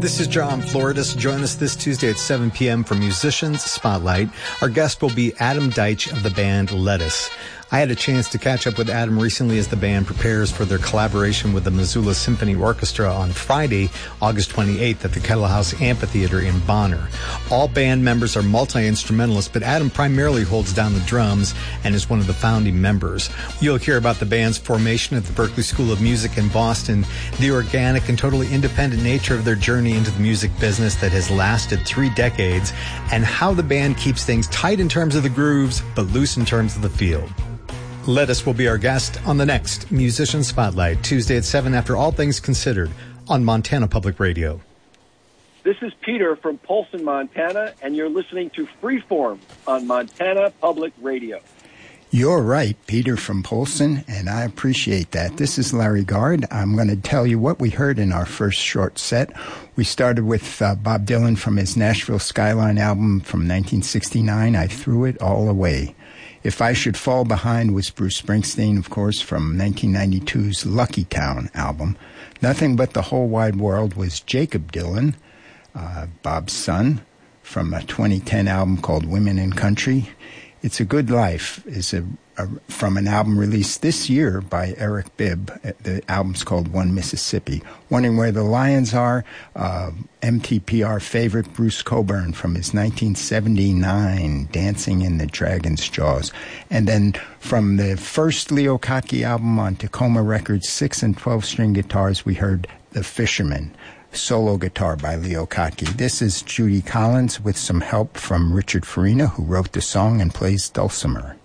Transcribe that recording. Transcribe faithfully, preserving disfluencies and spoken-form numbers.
This is John Floridas. Join us this Tuesday at seven p.m. for Musicians Spotlight. Our guest will be Adam Deitch of the band Lettuce. I had a chance to catch up with Adam recently as the band prepares for their collaboration with the Missoula Symphony Orchestra on Friday, August twenty-eighth at the Kettle House Amphitheater in Bonner. All band members are multi-instrumentalists, but Adam primarily holds down the drums and is one of the founding members. You'll hear about the band's formation at the Berklee School of Music in Boston, the organic and totally independent nature of their journey into the music business that has lasted three decades, and how the band keeps things tight in terms of the grooves, but loose in terms of the field. Lettuce will be our guest on the next Musician Spotlight, Tuesday at seven after All Things Considered on Montana Public Radio. This is Peter from Polson, Montana, and you're listening to Freeform on Montana Public Radio. You're right, Peter from Polson, and I appreciate that. This is Larry Gard. I'm going to tell you what we heard in our first short set. We started with uh, Bob Dylan from his Nashville Skyline album from nineteen sixty-nine, I Threw It All Away. If I Should Fall Behind was Bruce Springsteen, of course, from nineteen ninety-two's Lucky Town album. Nothing But the Whole Wide World was Jacob Dylan, uh, Bob's son, from a twenty ten album called Women in Country. It's a Good Life is a, a, from an album released this year by Eric Bibb. The album's called One Mississippi. Wondering Where the Lions Are, uh, M T P R favorite Bruce Cockburn from his nineteen seventy-nine Dancing in the Dragon's Jaws. And then from the first Leo Kottke album on Tacoma Records, six and twelve string guitars, we heard The Fisherman, solo guitar by Leo Kottke. This is Judy Collins with some help from Richard Farina, who wrote the song and plays dulcimer.